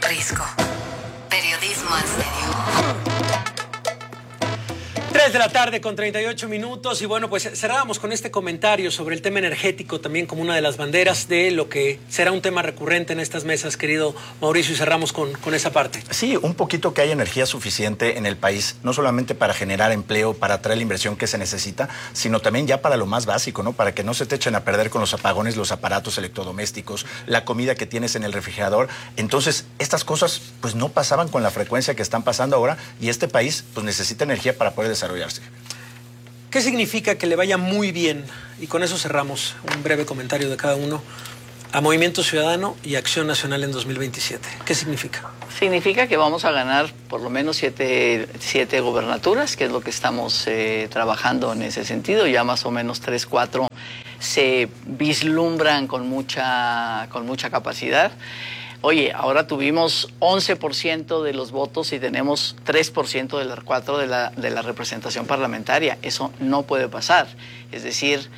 Risco. Periodismo en serio. 3 de la tarde con 38 minutos y bueno, pues cerrábamos con este comentario sobre el tema energético también como una de las banderas de lo que será un tema recurrente en estas mesas, querido Mauricio, y cerramos con esa parte. Sí, un poquito que haya energía suficiente en el país, no solamente para generar empleo, para atraer la inversión que se necesita, sino también ya para lo más básico, ¿no? Para que no se te echen a perder con los apagones, los aparatos electrodomésticos, la comida que tienes en el refrigerador. Entonces, estas cosas pues no pasaban con la frecuencia que están pasando ahora y este país pues necesita energía para poder desarrollarse. ¿Qué significa que le vaya muy bien? Y con eso cerramos un breve comentario de cada uno a Movimiento Ciudadano y Acción Nacional en 2027. ¿Qué significa? Significa que vamos a ganar por lo menos siete gobernaturas, que es lo que estamos trabajando en ese sentido. Ya más o menos 3, 4 se vislumbran con mucha capacidad. Oye, ahora tuvimos 11% de los votos y tenemos 3% de las 4 de la representación parlamentaria. Eso no puede pasar. Es decir,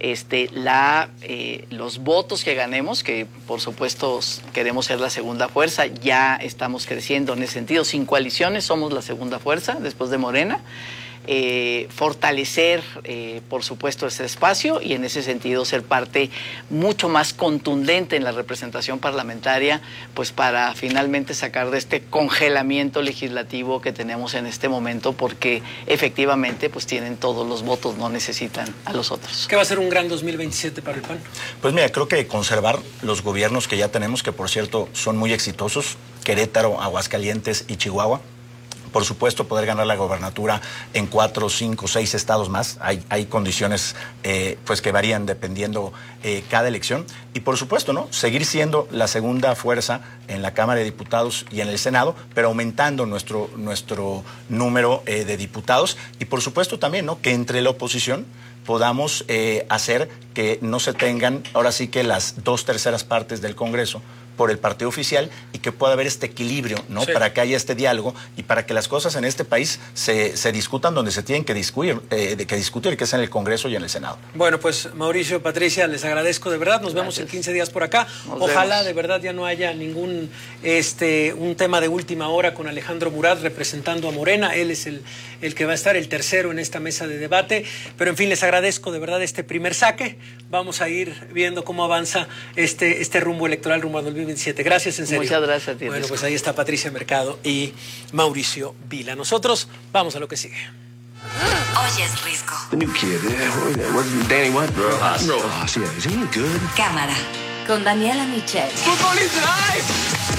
los votos que ganemos, que por supuesto queremos ser la segunda fuerza, ya estamos creciendo en ese sentido. Sin coaliciones somos la segunda fuerza después de Morena. Fortalecer, por supuesto, ese espacio y en ese sentido ser parte mucho más contundente en la representación parlamentaria, pues para finalmente sacar de este congelamiento legislativo que tenemos en este momento, porque efectivamente pues tienen todos los votos, no necesitan a los otros. ¿Qué va a ser un gran 2027 para el PAN? Pues mira, creo que conservar los gobiernos que ya tenemos, que por cierto son muy exitosos, Querétaro, Aguascalientes y Chihuahua. Por supuesto, poder ganar la gobernatura en 4, 5, 6 estados más. Hay condiciones pues que varían dependiendo cada elección. Y por supuesto, ¿no? Seguir siendo la segunda fuerza en la Cámara de Diputados y en el Senado, pero aumentando nuestro número de diputados. Y por supuesto también, ¿no? Que entre la oposición podamos hacer que no se tengan ahora sí que las 2/3 partes del Congreso por el partido oficial y que pueda haber este equilibrio, ¿no? Sí. Para que haya este diálogo y para que las cosas en este país se discutan donde se tienen que discutir, que es en el Congreso y en el Senado. Bueno, pues Mauricio, Patricia, les agradezco de verdad. Nos vemos en 15 días por acá. Ojalá de verdad ya no haya ningún un tema de última hora con Alejandro Murat representando a Morena. Él es el que va a estar el tercero en esta mesa de debate. Pero en fin, les agradezco de verdad este primer saque. Vamos a ir viendo cómo avanza este rumbo electoral, rumbo al 2027. Gracias, en serio. Muchas gracias a ti. Bueno, pues ahí está Patricia Mercado y Mauricio Vila. Nosotros vamos a lo que sigue. Hoy es Risco. The new kid, Danny what? Rojas. Rojas, yeah. Is he good? Cámara, con Daniela Michel. Football is life!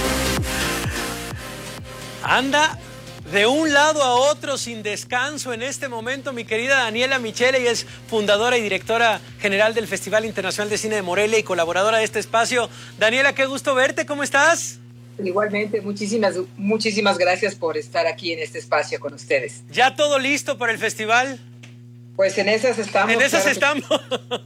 Anda de un lado a otro sin descanso en este momento mi querida Daniela Michele. Ella es fundadora y directora general del Festival Internacional de Cine de Morelia y colaboradora de este espacio. Daniela, qué gusto verte, ¿cómo estás? Igualmente, muchísimas gracias por estar aquí en este espacio con ustedes. ¿Ya todo listo para el festival? Pues en esas estamos. En esas claro estamos.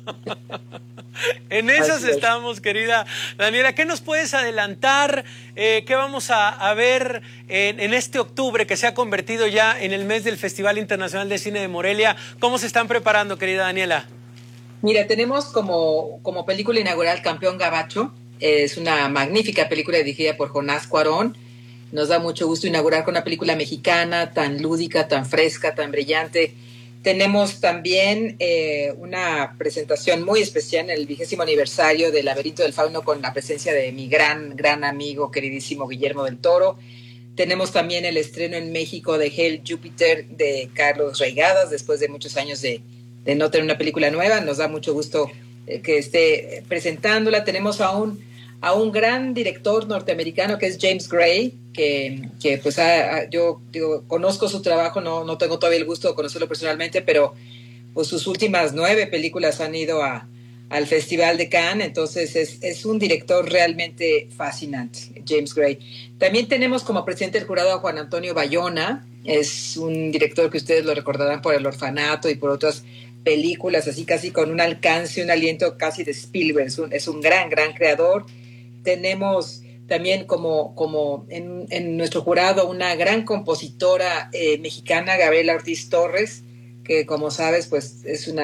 En esas estamos, querida Daniela. ¿Qué nos puedes adelantar? ¿Qué vamos a ver en este octubre que se ha convertido ya en el mes del Festival Internacional de Cine de Morelia? ¿Cómo se están preparando, querida Daniela? Mira, tenemos como película inaugural Campeón Gabacho. Es una magnífica película dirigida por Jonás Cuarón. Nos da mucho gusto inaugurar con una película mexicana tan lúdica, tan fresca, tan brillante. Tenemos también una presentación muy especial en el 20º aniversario del Laberinto del Fauno con la presencia de mi gran amigo, queridísimo Guillermo del Toro. Tenemos también el estreno en México de Hail Júpiter de Carlos Reigadas, después de muchos años de no tener una película nueva. Nos da mucho gusto que esté presentándola. Tenemos a un gran director norteamericano que es James Gray, que pues yo conozco su trabajo, no tengo todavía el gusto de conocerlo personalmente, pero pues sus últimas 9 películas han ido al Festival de Cannes, entonces es un director realmente fascinante, James Gray. También tenemos como presidente del jurado a Juan Antonio Bayona, es un director que ustedes lo recordarán por El Orfanato y por otras películas, así casi con un alcance, un aliento casi de Spielberg, es un gran creador. Tenemos también como en nuestro jurado una gran compositora mexicana, Gabriela Ortiz Torres, que como sabes pues es una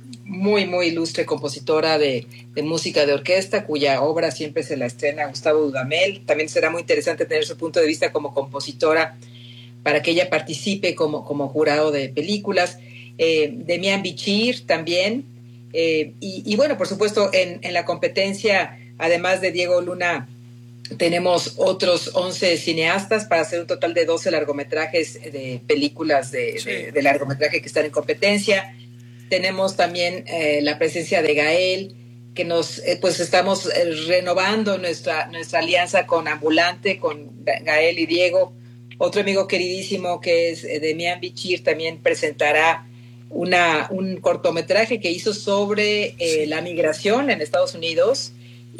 muy, muy ilustre compositora de música de orquesta, cuya obra siempre se la estrena Gustavo Dudamel. También será muy interesante tener su punto de vista como compositora para que ella participe como jurado de películas. Demián Bichir también. Y bueno, por supuesto, en la competencia, además de Diego Luna, tenemos otros 11 cineastas para hacer un total de 12 largometrajes de películas de largometraje que están en competencia. Tenemos también la presencia de Gael, que pues estamos renovando nuestra alianza con Ambulante, con Gael y Diego. Otro amigo queridísimo que es Demián Bichir también presentará un cortometraje que hizo sobre la migración en Estados Unidos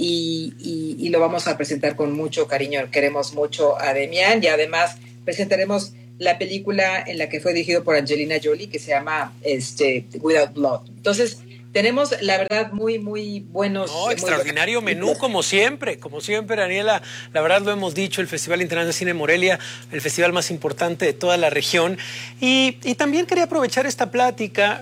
y lo vamos a presentar con mucho cariño. Queremos mucho a Demián y además presentaremos la película en la que fue dirigido por Angelina Jolie, que se llama Without Blood. Entonces, tenemos, la verdad, muy, muy buenos... No, extraordinario menú, como siempre, Daniela. La verdad lo hemos dicho, el Festival Internacional de Cine Morelia, el festival más importante de toda la región. Y también quería aprovechar esta plática,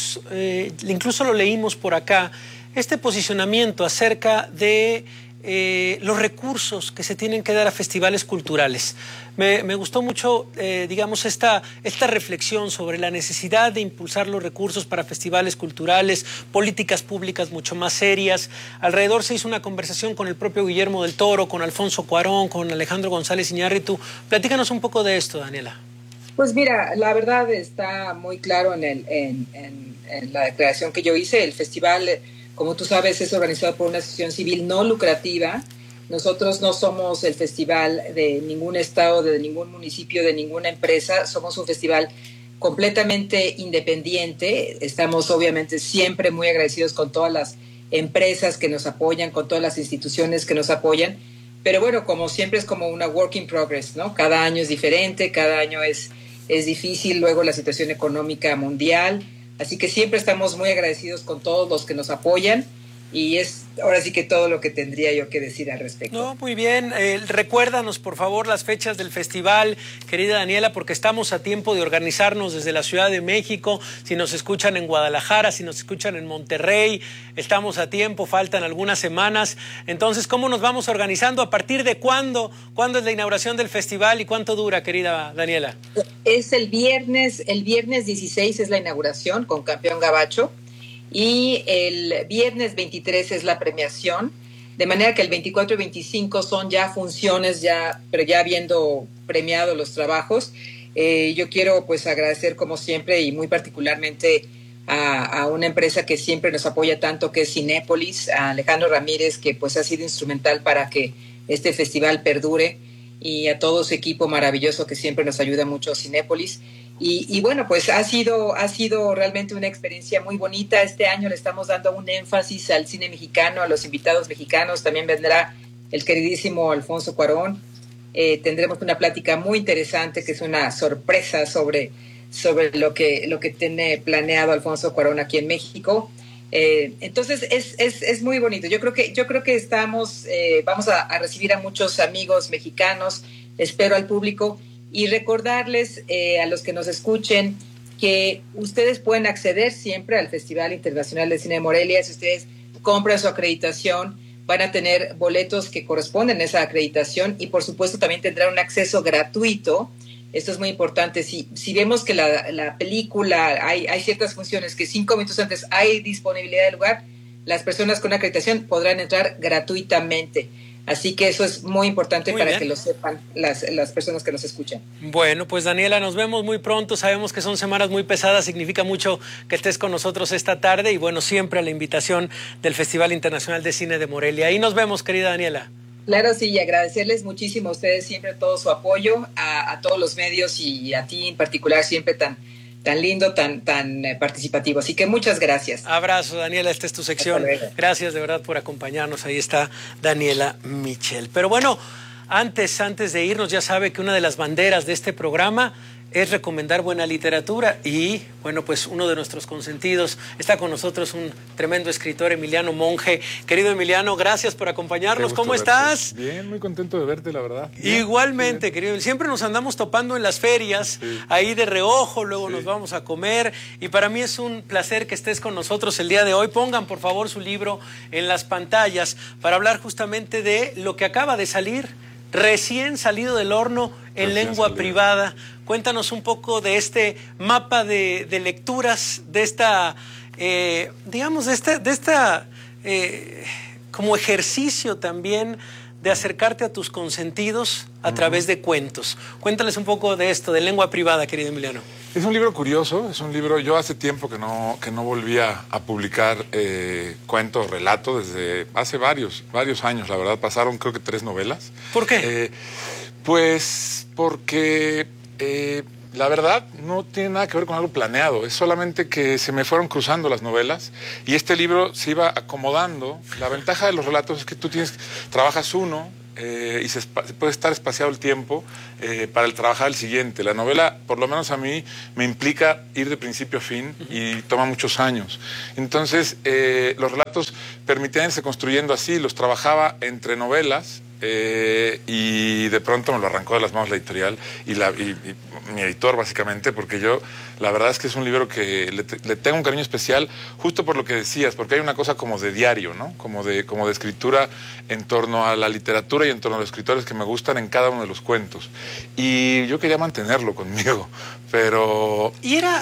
incluso lo leímos por acá, este posicionamiento acerca de los recursos que se tienen que dar a festivales culturales. Me gustó mucho, digamos, esta reflexión sobre la necesidad de impulsar los recursos para festivales culturales, políticas públicas mucho más serias. Alrededor se hizo una conversación con el propio Guillermo del Toro, con Alfonso Cuarón, con Alejandro González Iñárritu. Platícanos un poco de esto, Daniela. Pues mira, la verdad está muy claro en la declaración que yo hice. El festival, como tú sabes, es organizado por una asociación civil no lucrativa. Nosotros no somos el festival de ningún estado, de ningún municipio, de ninguna empresa. Somos un festival completamente independiente. Estamos obviamente siempre muy agradecidos con todas las empresas que nos apoyan, con todas las instituciones que nos apoyan. Pero bueno, como siempre es como una work in progress, ¿no? Cada año es diferente, cada año es difícil, luego la situación económica mundial. Así que siempre estamos muy agradecidos con todos los que nos apoyan y es ahora sí que todo lo que tendría yo que decir al respecto. No, muy bien. Recuérdanos, por favor, las fechas del festival, querida Daniela, porque estamos a tiempo de organizarnos desde la Ciudad de México. Si nos escuchan en Guadalajara, si nos escuchan en Monterrey, estamos a tiempo, faltan algunas semanas. Entonces, ¿cómo nos vamos organizando? ¿A partir de cuándo? ¿Cuándo es la inauguración del festival y cuánto dura, querida Daniela? Es el viernes 16 es la inauguración con Campeón Gabacho. Y el viernes 23 es la premiación, de manera que el 24 y 25 son ya funciones, pero ya habiendo premiado los trabajos. Yo quiero pues agradecer como siempre y muy particularmente a una empresa que siempre nos apoya tanto, que es Cinépolis, a Alejandro Ramírez, que pues ha sido instrumental para que este festival perdure, y a todo su equipo maravilloso que siempre nos ayuda mucho, Cinépolis. Y bueno, pues ha sido realmente una experiencia muy bonita. Este año le estamos dando un énfasis al cine mexicano, a los invitados mexicanos. También vendrá el queridísimo Alfonso Cuarón. Tendremos una plática muy interesante, que es una sorpresa sobre lo que tiene planeado Alfonso Cuarón aquí en México. Entonces es muy bonito. Yo creo que vamos a recibir a muchos amigos mexicanos. Espero al público. Y recordarles a los que nos escuchen que ustedes pueden acceder siempre al Festival Internacional de Cine de Morelia. Si ustedes compran su acreditación, van a tener boletos que corresponden a esa acreditación y por supuesto también tendrán un acceso gratuito. Esto es muy importante. Si vemos que la película, hay ciertas funciones que 5 minutos antes hay disponibilidad de lugar, las personas con acreditación podrán entrar gratuitamente. Así que eso es muy importante para que lo sepan las personas que nos escuchan. Bueno, pues Daniela, nos vemos muy pronto. Sabemos que son semanas muy pesadas. Significa mucho que estés con nosotros esta tarde. Y bueno, siempre a la invitación del Festival Internacional de Cine de Morelia. Ahí nos vemos, querida Daniela. Claro, sí, y agradecerles muchísimo a ustedes siempre todo su apoyo, a todos los medios y a ti en particular, siempre tan lindo, tan participativo. Así que muchas gracias. Abrazo, Daniela, esta es tu sección. Gracias de verdad por acompañarnos. Ahí está Daniela Michel. Pero bueno, antes de irnos, ya sabe que una de las banderas de este programa es recomendar buena literatura y, bueno, pues uno de nuestros consentidos está con nosotros, un tremendo escritor, Emiliano Monge. Querido Emiliano, gracias por acompañarnos. ¿Cómo estás? Bien, muy contento de verte, la verdad. Bien, igualmente, bien. querido. Siempre nos andamos topando en las ferias, sí, ahí de reojo, luego sí, nos vamos a comer y para mí es un placer que estés con nosotros el día de hoy. Pongan, por favor, su libro en las pantallas para hablar justamente de lo que acaba de salir, recién salido del horno en lengua privada. Cuéntanos un poco de este mapa de lecturas, de esta, digamos, de esta como ejercicio también de acercarte a tus consentidos a través de cuentos. Cuéntales un poco de esto, de lengua privada, querido Emiliano. Es un libro curioso, es un libro, yo hace tiempo que no volvía a publicar cuentos, relatos, desde hace varios años, la verdad, pasaron creo que 3 novelas. ¿Por qué? Pues porque la verdad no tiene nada que ver con algo planeado, es solamente que se me fueron cruzando las novelas y este libro se iba acomodando. La ventaja de los relatos es que tú trabajas uno y se puede estar espaciado el tiempo para el trabajar el siguiente. La novela, por lo menos a mí, me implica ir de principio a fin y toma muchos años. Entonces, los relatos permitían irse construyendo así, los trabajaba entre novelas. Y de pronto me lo arrancó de las manos la editorial y mi editor, básicamente, porque yo, la verdad es que es un libro que le tengo un cariño especial, justo por lo que decías, porque hay una cosa como de diario, ¿no? Como de escritura en torno a la literatura y en torno a los escritores que me gustan en cada uno de los cuentos. Y yo quería mantenerlo conmigo, pero... ¿Y era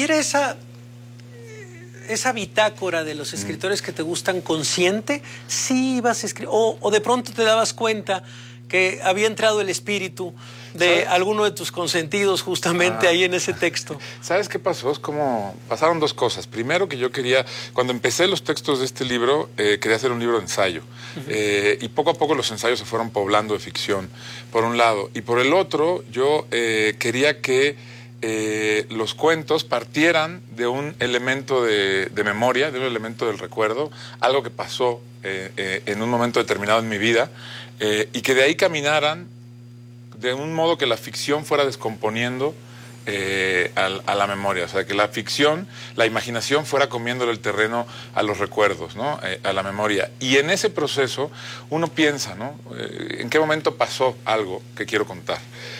esa bitácora de los escritores que te gustan consciente? ¿Sí ibas a escribir? ¿O de pronto te dabas cuenta que había entrado el espíritu de alguno de tus consentidos justamente ahí en ese texto? ¿Sabes qué pasó? Es como... pasaron 2 cosas. Primero, que yo quería... Cuando empecé los textos de este libro, quería hacer un libro de ensayo. Y poco a poco los ensayos se fueron poblando de ficción, por un lado. Y por el otro, yo quería que los cuentos partieran de un elemento de memoria, de un elemento del recuerdo, algo que pasó en un momento determinado en mi vida, y que de ahí caminaran de un modo que la ficción fuera descomponiendo a la memoria. O sea, que la ficción, la imaginación fuera comiéndole el terreno a los recuerdos, ¿no? A la memoria. Y en ese proceso uno piensa, ¿no? ¿En qué momento pasó algo que quiero contar?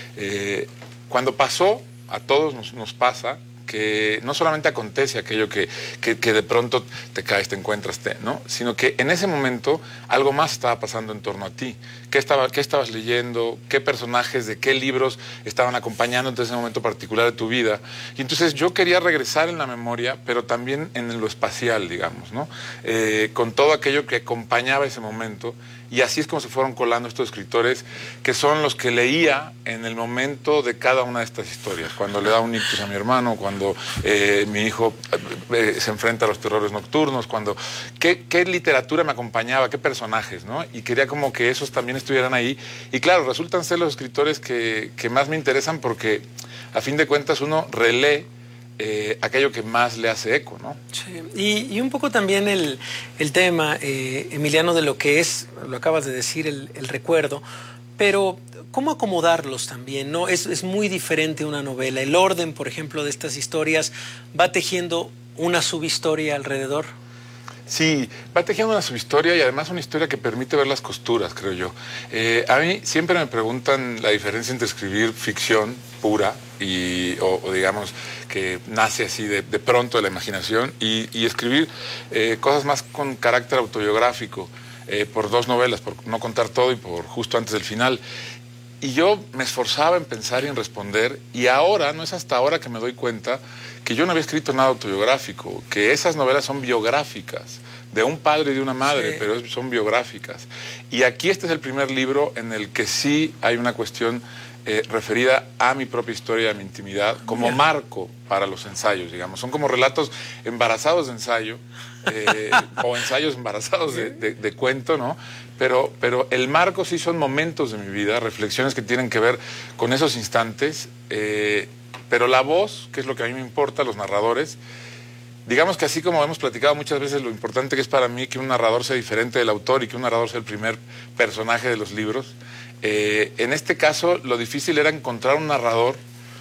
Cuando pasó, a todos nos pasa que no solamente acontece aquello que de pronto te caes, te encuentras, ¿no? Sino que en ese momento algo más estaba pasando en torno a ti. ¿Qué estabas leyendo? ¿Qué personajes de qué libros estaban acompañando en ese momento particular de tu vida? Y entonces yo quería regresar en la memoria, pero también en lo espacial, digamos, ¿no? Con todo aquello que acompañaba ese momento. Y así es como se fueron colando estos escritores, que son los que leía en el momento de cada una de estas historias. Cuando le da un ictus a mi hermano, cuando mi hijo se enfrenta a los terrores nocturnos, cuando... ¿Qué literatura me acompañaba? ¿Qué personajes, no? Y quería como que esos también estuvieran ahí. Y claro, resultan ser los escritores que más me interesan porque, a fin de cuentas, uno relee aquello que más le hace eco, ¿no? Sí. Y un poco también el tema, Emiliano, de lo que es, lo acabas de decir, el recuerdo, pero ¿cómo acomodarlos también, no? Es muy diferente una novela. El orden, por ejemplo, de estas historias va tejiendo una subhistoria alrededor. Sí, va tejiendo una subhistoria y además una historia que permite ver las costuras, creo yo. A mí siempre me preguntan la diferencia entre escribir ficción pura o digamos que nace así de pronto de la imaginación y escribir cosas más con carácter autobiográfico, por 2 novelas, por no contar todo y por justo antes del final. Y yo me esforzaba en pensar y en responder, y ahora, no es hasta ahora que me doy cuenta que yo no había escrito nada autobiográfico, que esas novelas son biográficas, de un padre y de una madre, sí, pero son biográficas. Y aquí este es el primer libro en el que sí hay una cuestión referida a mi propia historia, a mi intimidad, como marco para los ensayos, digamos. Son como relatos embarazados de ensayo, o ensayos embarazados de cuento, ¿no? Pero el marco sí son momentos de mi vida, reflexiones que tienen que ver con esos instantes, pero la voz, que es lo que a mí me importa, los narradores, digamos que así como hemos platicado muchas veces lo importante que es para mí que un narrador sea diferente del autor y que un narrador sea el primer personaje de los libros, en este caso lo difícil era encontrar un narrador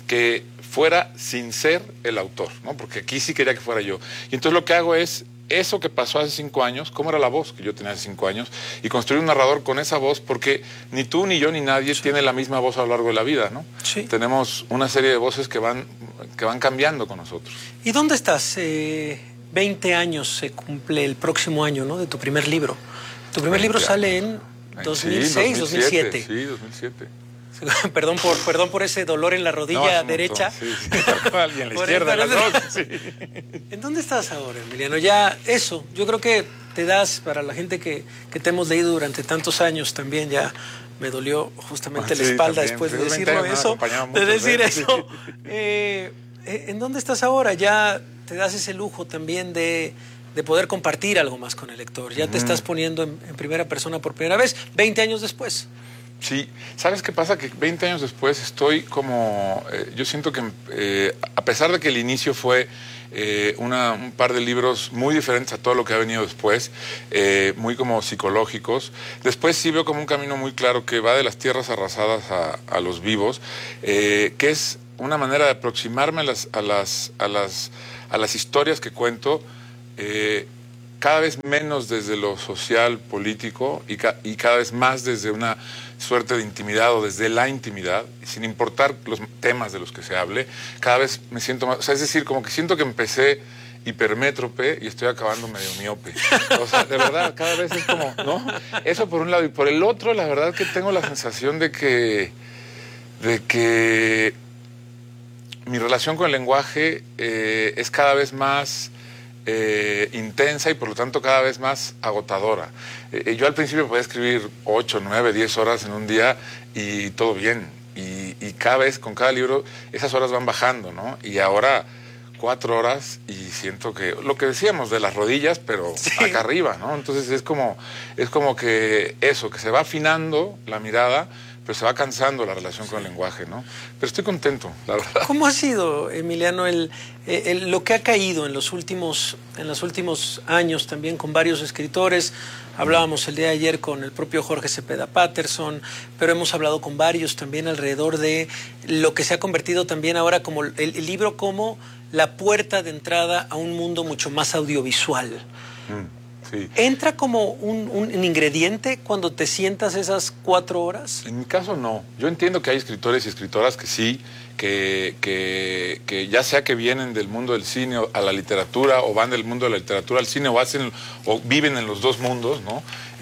que fuera sin ser el autor, ¿no? Porque aquí sí quería que fuera yo. Y entonces lo que hago es eso que pasó hace 5 años, cómo era la voz que yo tenía hace 5 años, y construir un narrador con esa voz, porque ni tú, ni yo, ni nadie tiene la misma voz a lo largo de la vida, ¿no? Sí. Tenemos una serie de voces que van cambiando con nosotros. ¿Y dónde estás? 20 años se cumple el próximo año, ¿no? De tu primer libro. Tu primer libro sale en 2006, sí, 2007. Sí, 2007. Perdón por ese dolor en la rodilla derecha. Sí, y en la izquierda, las dos. Sí. ¿En dónde estás ahora, Emiliano? Ya eso, yo creo que te das, para la gente que te hemos leído durante tantos años también, ya me dolió justamente la espalda también. Después de Pero decirlo eso, de decir eso. ¿En dónde estás ahora? Ya te das ese lujo también de poder compartir algo más con el lector. Ya te estás poniendo en primera persona por primera vez, 20 años después. Sí, ¿sabes qué pasa? Que 20 años después estoy como... yo siento que a pesar de que el inicio fue un par de libros muy diferentes a todo lo que ha venido después, muy como psicológicos, después sí veo como un camino muy claro que va de las tierras arrasadas a los vivos, que es una manera de aproximarme a las historias que cuento, cada vez menos desde lo social, político, y cada vez más desde una suerte de intimidad o desde la intimidad, sin importar los temas de los que se hable. Cada vez me siento más, o sea, es decir, como que siento que empecé hipermétrope y estoy acabando medio miope. O sea, de verdad, cada vez es como, ¿no? Eso por un lado. Y por el otro, la verdad que tengo la sensación de que mi relación con el lenguaje es cada vez más intensa y por lo tanto cada vez más agotadora. Yo al principio podía escribir 8, 9, 10 horas en un día y todo bien. Y cada vez, con cada libro, esas horas van bajando, ¿no? Y ahora 4 horas y siento que, lo que decíamos de las rodillas, pero sí, acá arriba, ¿no? Entonces es como que eso, que se va afinando la mirada, pero se va cansando la relación con el lenguaje, ¿no? Pero estoy contento, la verdad. ¿Cómo ha sido, Emiliano, lo que ha caído en los últimos años también con varios escritores? Hablábamos el día de ayer con el propio Jorge Cepeda Patterson, pero hemos hablado con varios también alrededor de lo que se ha convertido también ahora como el libro como la puerta de entrada a un mundo mucho más audiovisual. Sí. ¿Entra como un ingrediente cuando te sientas esas 4 horas? En mi caso no. Yo entiendo que hay escritores y escritoras que sí, que ya sea que vienen del mundo del cine a la literatura o van del mundo de la literatura al cine o viven en los dos mundos, ¿no?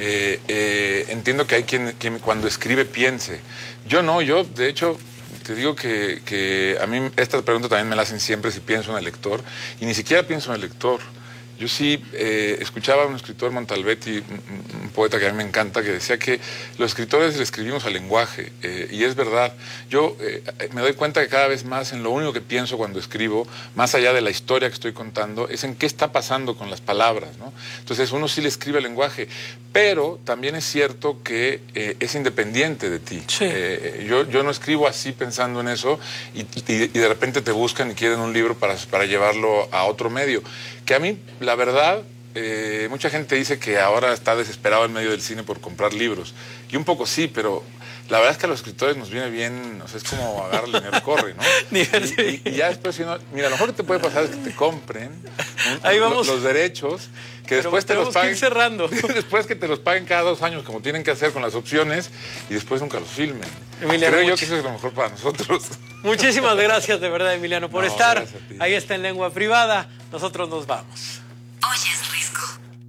Entiendo que hay quien cuando escribe piense. Yo no, yo de hecho... Te digo que a mí esta pregunta también me la hacen siempre si pienso en el lector, y ni siquiera pienso en el lector. Yo sí escuchaba a un escritor, Montalbetti, un poeta que a mí me encanta, que decía que los escritores le escribimos al lenguaje, y es verdad. Yo me doy cuenta que cada vez más en lo único que pienso cuando escribo, más allá de la historia que estoy contando, es en qué está pasando con las palabras, ¿no? Entonces uno sí le escribe al lenguaje, pero también es cierto que es independiente de ti. Sí. Yo no escribo así pensando en eso, y de repente te buscan y quieren un libro para llevarlo a otro medio. Que a mí, la verdad, mucha gente dice que ahora está desesperado en medio del cine por comprar libros. Y un poco sí, pero la verdad es que a los escritores nos viene bien, o sea, es como agarrar el dinero corre, ¿no? Y ya después, mira, lo mejor que te puede pasar es que te compren ahí vamos. Los derechos, que después te los paguen. Cerrando. Después que te los paguen cada 2 años, como tienen que hacer con las opciones, y después nunca los filmen. Emiliano, creo yo que eso es lo mejor para nosotros. Muchísimas gracias de verdad, Emiliano, por estar. Ahí está En Lengua Privada. Nosotros nos vamos. Oyes Risco.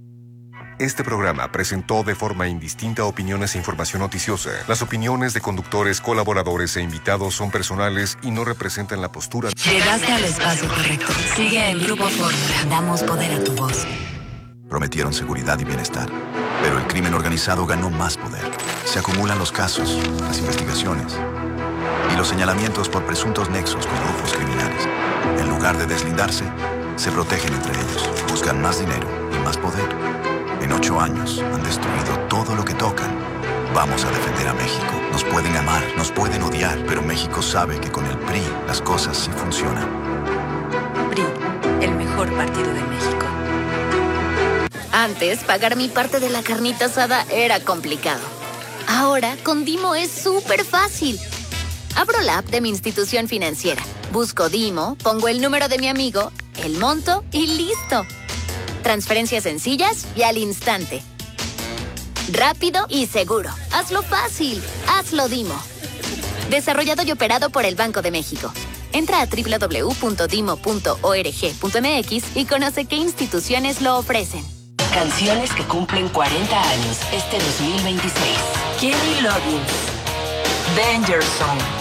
Este programa presentó de forma indistinta opiniones e información noticiosa. Las opiniones de conductores, colaboradores e invitados son personales y no representan la postura. Llegaste al espacio correcto. Sigue en Grupo Fórmula. Damos poder a tu voz. Prometieron seguridad y bienestar, pero el crimen organizado ganó más poder. Se acumulan los casos, las investigaciones y los señalamientos por presuntos nexos con grupos criminales. En lugar de deslindarse, se protegen entre ellos, buscan más dinero y más poder. En 8 años han destruido todo lo que tocan. Vamos a defender a México. Nos pueden amar, nos pueden odiar, pero México sabe que con el PRI las cosas sí funcionan. PRI, el mejor partido de México. Antes, pagar mi parte de la carnita asada era complicado. Ahora, con Dimo es súper fácil. Abro la app de mi institución financiera, busco Dimo, pongo el número de mi amigo, el monto y listo. Transferencias sencillas y al instante. Rápido y seguro. Hazlo fácil. Hazlo Dimo. Desarrollado y operado por el Banco de México. Entra a www.dimo.org.mx y conoce qué instituciones lo ofrecen. Canciones que cumplen 40 años este 2026. Kenny Loggins, Danger Zone.